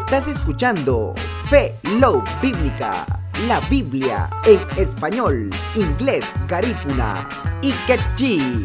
Estás escuchando Fe Love Bíblica, la Biblia en español, inglés, garífuna y quechí.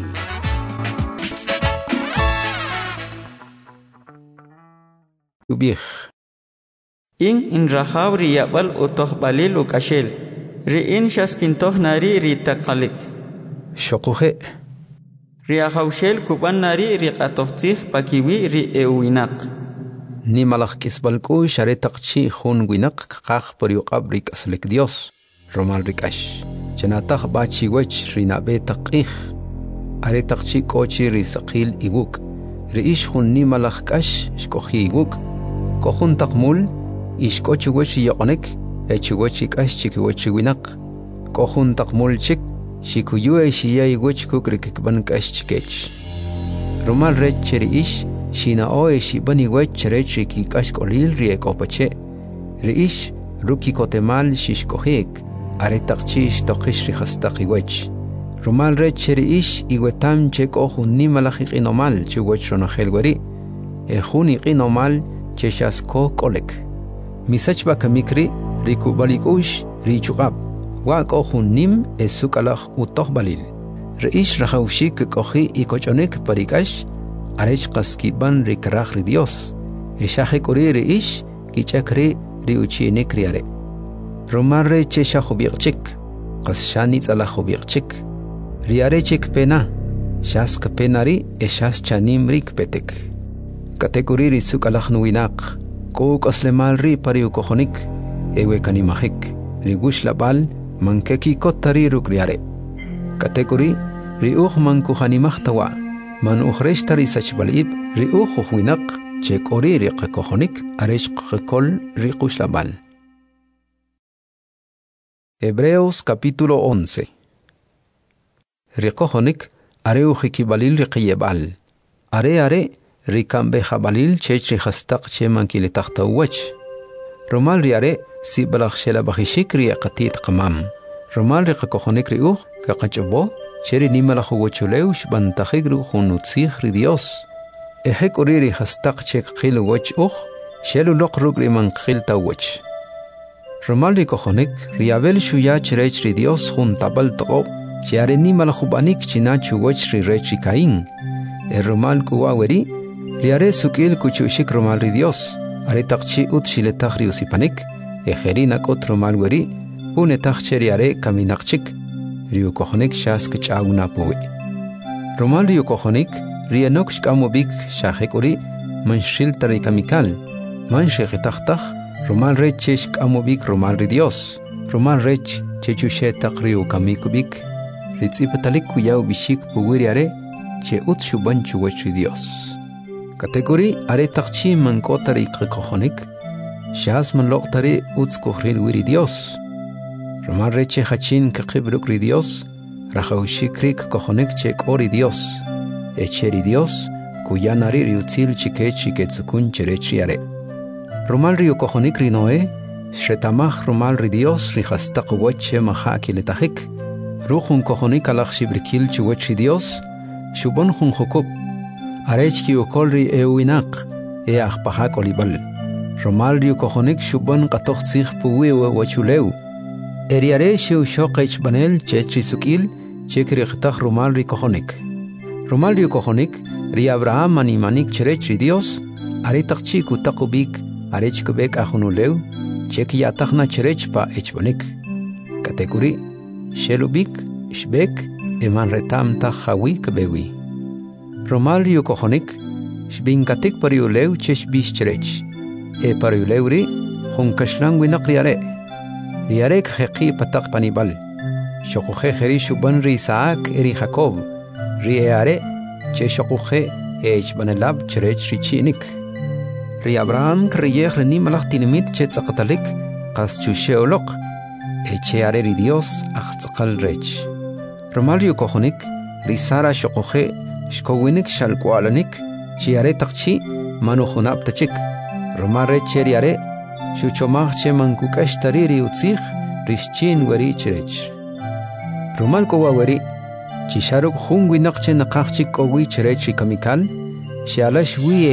In Rahab riyabal utoh balil ukashel. Riin shaskintoh nari ritaqalik. Shokuhe. Riyahawshel kuban nari riqatohtih pakiwi rieuinak. Ni malak kisbalku sharetaqchi hun winak qaq por yuqab rik aslik Dios. Romal rikash. Chanataq bachi wech rinabe taqih. Aretaqchi kochi risaqil iguk. Riish hun ni malak kash shkohi iguk. Kohun taqmul ishkochi wech yoqonek. Echigochi kash chikigochi winak. Kohun taqmul chik. Shikuyue shiyay wech kukrikban kash chikech. Romal rech cheri ish. Shina oe shibani wech cherech ki kash kolil riek opache. Riish ruki kotemal shishkohik. Aretaqchish toqish rihastaqi wech. Romal rech cheri ish igwetam chek ohun ni malakik inomal chiwech ronahel wari. Ehun inomal cheshasko kolek. Misach bakamikri riku balikush richuqab. Wak ohun nim esukalach utoh balil. Riish rahawshik kohi ikochonek parikash. Arech qaskiban rikrach ri Dios. Eshaje kuri riish kichakri riuchine kriare. Romarre chesha hubiqchik. Qashani tsala hubiqchik. Riare chik pena. Shas penari eshas chanim rik petek. Kategori risuk alach nuinak. Kuk aslemal ri pariu kohonik. Ewe kanimahik. Rigush labal mankeki kotari rukriare. Kategori riuh mankuhanimah tawa. Man ukhreshtari sachbalib riuh huinak chekori riqakohonik aresh qekol riqushlabal. Hebreos capítulo 11. Riqohonik areuhikibalil riqiyebal. Are rikambe habalil chech rihastaq cheman kilitahtawach. Romal riare si balakh shela bahishik riqatit qamam. Romal riqakohonik riuh kaqachbo Cheri ni malahuwachulew shbantakhigru hunutzih ri Dios. Ehek oriri hastaq chek khil wach shelu loqrug riman khil tawach. Romal rikohonik riabel shuya cherech ri Dios hun tabal toqo. Chiare ni malahubanik chinachu wach ri rechi kain. Romal kuwaweri riare sukil kuchushik romal ri Dios. Aretaqchi ut shiletaq ri usipanik. Ejerinak ut romal weri hunetaq cheriare kaminaqchik. Rio kohonik shas kachaguna puwi. Romal rio kohonik rianok shkamobik shahekuri manshil tarikamikal. Manshekitachtach romal rech shkamobik romal ri Dios. Romal rech chechushetaq rio kamikubik. Ritzipatalik kuyaw bishik puwiriare che ut shuban chuwach ri Dios. Kategori are taqchi mankotari kohonik shas manloqtari uts kohril wiri Dios. Romal reche hachin kaqibruk ri Dios, rahawshikrik kohonek chek ori Dios, echeri Dios, kuyanari riutzil chike chiketsukun cherechiare. Romal rio kohonik ri Noe, shretamach romal ri Dios rihastaq wache mahakilitahik, ruhun kohonik alach shibrikil chuwech ri Dios, shubon hun hukub, arechki ukol ri euinak, ahpahak olibal. Romal rio kohonik shubon qatoqtzih puwewe wachuleu, Eriare sheu shoqech banel chechi sukil chekri qtaq romal ri kohonik. Romal ri kohonik ri Abraham manimanik cherech ri Dios aretaqchi kutaqubik arechkubek ahunulew cheki yataqna cherech pa echbanik. Kategori shelubik shbek eman retam ta hawi kbewi. Romal ri kohonik shbinkatik pariulew chesh bish cherech. Pariulew ri hunkashlang winaqriare. Riarek heqi patak panibal. Shokuhe heri shuban ri Isaac eri Jacob. Ri eare che shokuhe ech banelab cherech richinik. Ri Abraham kriyeh reni malach tinimit che tzaqatalik qas chusheolok. Eche are ri Dios aqtzaqal rech. Romal ri kohonik ri Sara shokuhe shkowinik shalkualanik. Shiare taqchi manuhunab tachik. Romal rech riare Shuchomach cheman kukash tariri utzich rishchin wari cherech. Romal kowa wari chisharuk hungwi naqche naqachik kowi cherech kamikal shialash wi